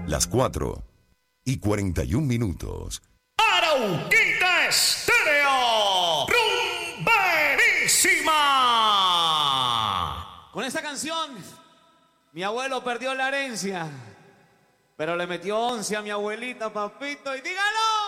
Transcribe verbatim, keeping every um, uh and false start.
Las cuatro y cuarenta y un minutos. Arauquita Estéreo, rumberísima. Con esta canción, mi abuelo perdió la herencia, pero le metió once a mi abuelita, papito, y dígalo.